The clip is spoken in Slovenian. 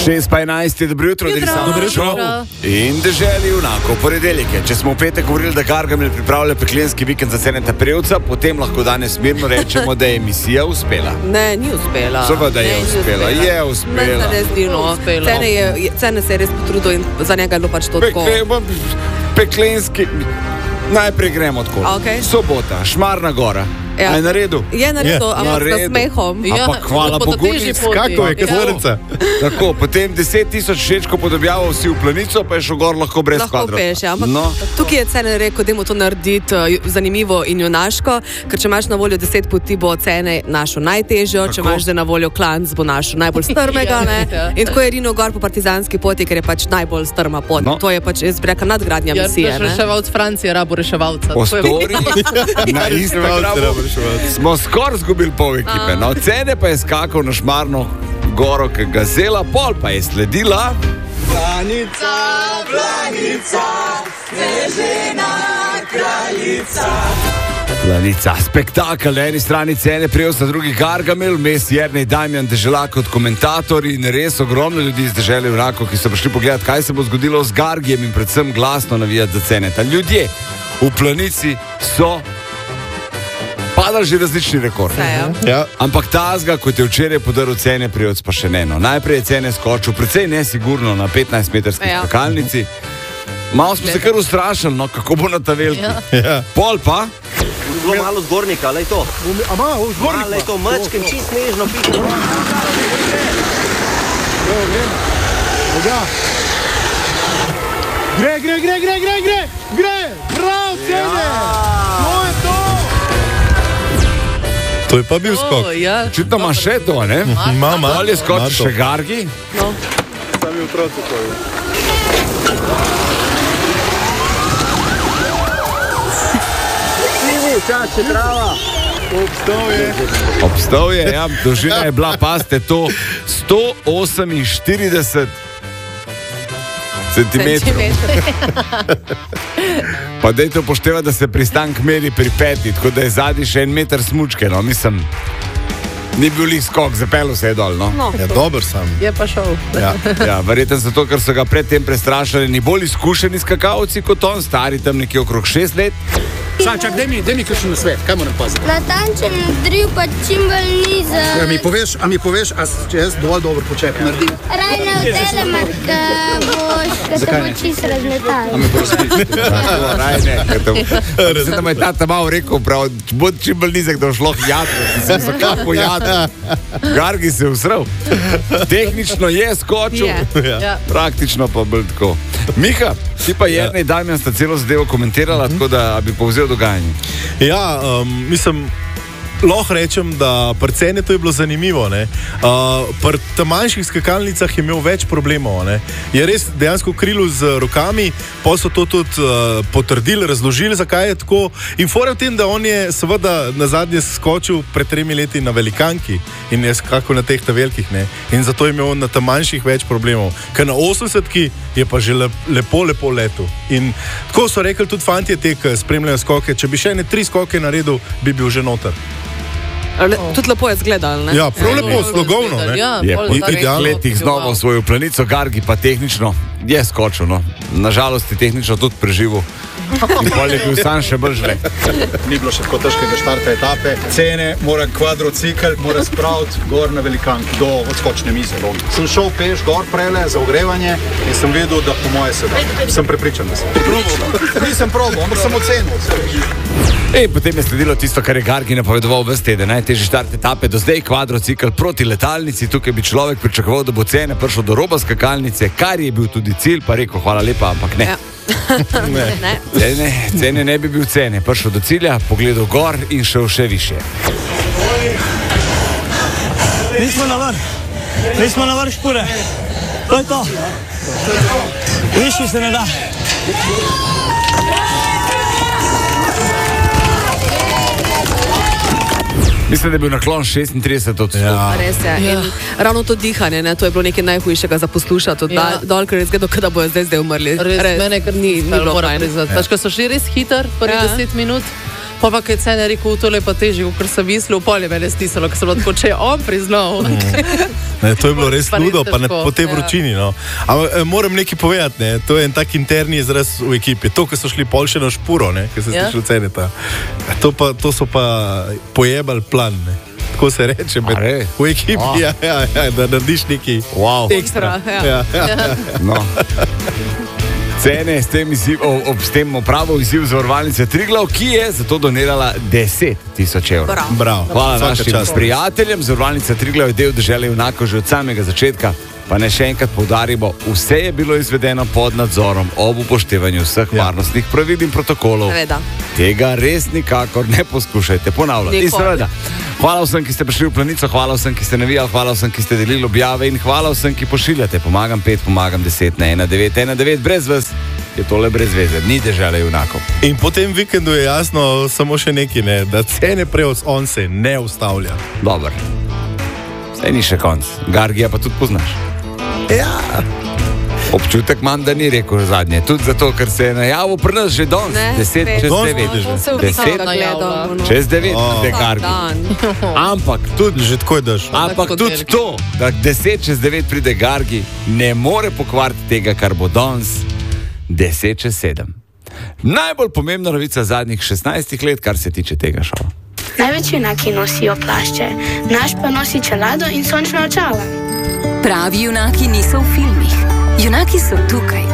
6:11 je dobro jutro, in deželi junako, ponedeljke. Če smo v petek govorili, da Gargamel pripravlja peklenski vikend za Ceneta Prevca, potem lahko danes mirno rečemo, da je misija uspela. Ne, ni uspela. Seveda je uspela, je uspela. Cene se je res potrudil in za njega je bilo pač to tako. Peklenski, najprej gremo tako. Okay. Sobota, Šmarna gora. Ja. Je na redu? Je na redu, ampak s smehom. Ampak hvala Bogu, kako je, Kazlerica. Tako, potem 10,000 všečko podobjavo vsi v Planico, pa je šel gor lahko brez kvadrov. Lahko peš, ampak tukaj je Cene rekel, da to narediti zanimivo in junaško, ker če imaš na voljo 10 poti, bo Cene našel najtežjo, če imaš na voljo klanc, bo našel najbolj strmega, ne? In tako je rinil gor po partizanski poti, ker je pač najbolj strma pot. To je pač, jaz bi rekla, nadgradnja misije. Reševalc Francije, rabo reševalca. Postori na Instagramu smo skoraj zgubili pol ekipe. No, Cene pa je skakal na Šmarno goro, ki gazela, pol pa je sledila Planica, Planica, snežena kraljica. Planica, spektakel, na eni strani Cene Prevc, na drugi Gargamel, vmes Jernej Damjan Deželak kot komentator in res ogromno ljudi iz dežele v Raku, ki so prišli pogledati, kaj se bo zgodilo z Gargijem in predvsem glasno navijati za Ceneta. Ljudje v Planici so padali že različni rekordi. Ja. Ampak tazga, kot je včeraj podaril Cene Prevc, pa še neno. Najprej je Cene skočil precej nesigurno na 15-metrski skakalnici. Malo smo se kar ustrašili, no, kako bo na ta veliki. Ja. Pol pa Bilo malo zgornika, lej to. Zgornika. Lej to, mačkem, čist nežno piti. Gre! Prav, Cene! To je to! To je pa bil skok. očitno ima še to, ne? Mama. Ali je skočil še Gargi? No. Sami otroci to je. Čače, trava. Obstal je, ja, dolžina je bila, paste, to 148 centimetrov. Pa dajte upoštevati, da se pristank meri pri 5, tako da je zadnji še 1 meter smučke, no, mislim, ni bil lih skok, zapelo se je dol, no. Ja, dober sam. Je pa šel. Ja, verjetno zato, ker so ga predtem prestrašali ni bolj izkušeni skakalci kot on, stari tam nekje okrog 6 let. Čak, daj mi kakšen nasvet, kaj moram paziti? Natančen driv, pa čim bolj nizek. A mi poveš, če jaz dovolj dobro počep naredim? Raj ne v telemat, ka se bo čist razmetal. A mi bo razbiti? Raj ne, mislim, da mu je tata malo rekel, prav, bod čim bolj nizek, da bo šlo jadro, sem se kako jadro. Gargi se je usral. Tehnično je skočil, praktično pa bolj tako. Miha, ti pa Jernej Damjan sta celo zadevo komentirala, tako da bi povzel dogajanje. Ja, mislim, lahko rečem, da pri Cenetu je bilo zanimivo. Pri tam manjših skakalnicah je imel več problemov. Ne? Je res dejansko krilo z rokami, pa so to tudi potrdili, razložili, zakaj je tako. In fora v tem, da on je seveda na zadnje skočil pred 3 leti na velikanki in je skakal na teh velikih. Ne? In zato je imel na tam manjših več problemov. Ker na 80-ki je pa že lepo letel. In tako so rekli tudi fantje, ki spremljajo skoke, če bi še 3 skoke naredil, bi bil že noter. Tudi lepo je zgledal, ne? Ja, prav lepo, slogovno, ne? Je po 3 letih znova svojo Planico, Gargi pa tehnično je skočil, no. Nažalost je tehnično tudi preživel. In pol je bil sam še bolj žle. Ni bilo še tako težkega štarta etape. Cene mora kvadrocikl, mora spraviti gor na velikanki, do odskočne mize. Sem šel peš gor prele za ogrevanje in sem videl, da po moje se da. Sem prepričan, da sem. Nisem probal, ampak sem ocenil. Potem je sledilo tisto, kar je Gargi napovedoval ves teden. Najtežji štart etape do zdaj, kvadrocikl proti letalnici. Tukaj bi človek pričakoval, da bo Cene prišel do roba skakalnice, kar je bil tudi cilj, pa rekel hvala lepa, ampak ne. Cene ne bi bil Cene. Prišel do cilja, pogledal gor in šel še više. Nismo na vrh špure. To je to. Višji se ne da. Mislim, da je bil naklon 36%. Ja. Res je. In ravno to dihanje, ne, to je bilo nekaj najhujšega za poslušati. Dol, ker je zgledal, da bojo zdaj umrli. Res, mene kar ni bilo fajn. Ja. Ko so šli res hiter, prvih 10 minut. Pa pa, kaj cene rekel, tole pa težje, ker sem mislil, polje mene stisalo, ker sem tako, če je on priznal. Ne, to je bilo res Pa res ludo, pa ne težko, po tej ja. vročini. No. Ampak moram nekaj povedati, ne. To je en tak interni izraz v ekipi. To, ko so šli pol še na špuro, ki se Ja. sliši v ceneta. To so pa pojebali plan. Ne. Tako se reče A res? v ekipi, Oh. ja, da narediš nekaj Wow. ekstra. Ja. No. Cene s tem opravil izziv zavarovalnice Triglav, ki je zato donirala 10.000 evrov. Bravo. Bravo. Hvala Vsaka našim čast. prijateljem. Zavarovalnica Triglav je del Dežele junakov že od samega začetka. Pa ne še enkrat poudarimo, vse je bilo izvedeno pod nadzorom ob upoštevanju vseh varnostnih pravil in protokolov. Seveda. Tega res nikakor ne poskušajte ponavljati. In Nikoli. seveda, hvala vsem, ki ste prišli v Planico, hvala vsem, ki ste navijali, hvala vsem, ki ste delili objave in hvala vsem, ki pošiljate. Pomagam 5, pomagam 10 na 1919. Brez vas je tole brez veze, ni Dežele junakov. In po tem vikendu je jasno samo še nekaj, ne, da cene prevoz on se ne ustavlja. Dober. Saj ni še konc. Gargija pa tudi poznaš. Ja. Občutek imam, da ni rekel zadnje. Tudi zato, ker se je najavil pri nas že danes. Ne, 10 čez danes 9. tudi že. To se v 10 Vikanga gledal. no. čez 9, Oh. de Vsak Gargi. dan. Ampak tudi Že tako je daš. Ampak kot tudi velik. to, da 10 čez 9 pride Gargi, ne more pokvariti tega, kar bo danes 10 čez 7. Najbolj pomembna novica zadnjih 16 let, kar se tiče tega šova. Največji junaki nosijo plašče, naš pa nosi čelado in sončna očala. Pravi junaki niso v filmih. Junaki so tukaj,